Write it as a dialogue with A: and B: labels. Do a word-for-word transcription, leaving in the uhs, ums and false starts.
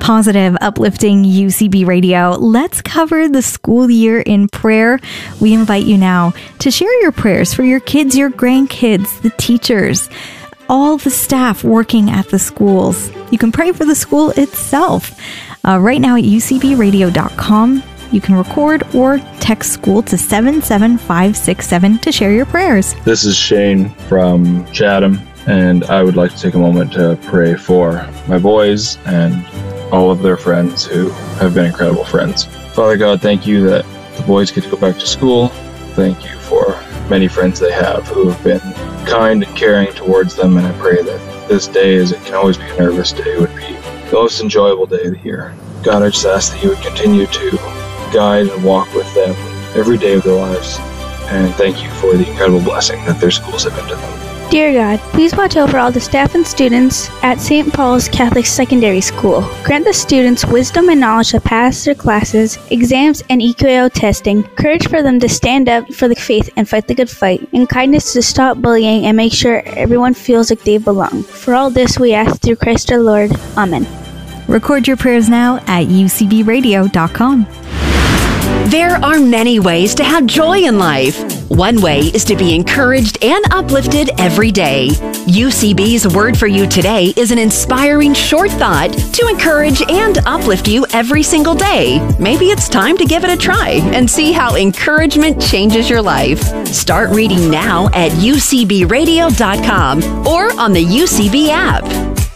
A: Positive, uplifting U C B Radio. Let's cover the school year in prayer. We invite you now to share your prayers for your kids, your grandkids, the teachers, all the staff working at the schools. You can pray for the school itself. Uh, right now at U C B radio dot com, you can record or text school to seven seven five six seven to share your prayers.
B: This is Shane from Chatham, and I would like to take a moment to pray for my boys and all of their friends who have been incredible friends. Father God, thank you that the boys get to go back to school. Thank you for many friends they have who have been kind and caring towards them, and I pray that this day, as it can always be a nervous day, would be the most enjoyable day of the year. God, I just ask that you would continue to guide and walk with them every day of their lives, and thank you for the incredible blessing that their schools have been to them.
C: Dear God, please watch over all the staff and students at Saint Paul's Catholic Secondary School. Grant the students wisdom and knowledge to pass their classes, exams, and E Q A O testing, courage for them to stand up for the faith and fight the good fight, and kindness to stop bullying and make sure everyone feels like they belong. For all this we ask through Christ our Lord. Amen.
A: Record your prayers now at U C B radio dot com.
D: There are many ways to have joy in life. One way is to be encouraged and uplifted every day. U C B's Word for You today is an inspiring short thought to encourage and uplift you every single day. Maybe it's time to give it a try and see how encouragement changes your life. Start reading now at U C B radio dot com or on the U C B app.